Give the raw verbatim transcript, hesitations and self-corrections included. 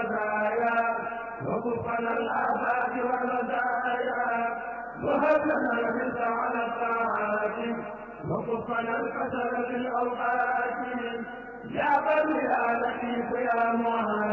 والرزايا وكفنا الآفات والرزايا وهب لنا الحرص على الطاعات وكفنا الكسل في الأوقات يا بر يا لطيف يا معاذ